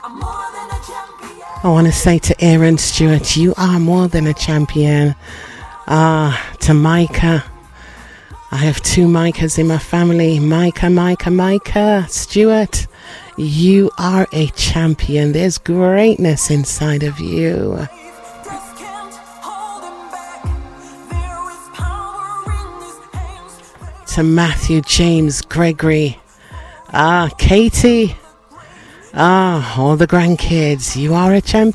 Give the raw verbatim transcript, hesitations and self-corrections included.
I want to say to Aaron Stewart, you are more than a champion. Ah, to Micah. I have two Micahs in my family. Micah, Micah, Micah. Stewart, you are a champion. There's greatness inside of you. To Matthew, James, Gregory. Ah, Katie. Ah, all the grandkids. You are a champion.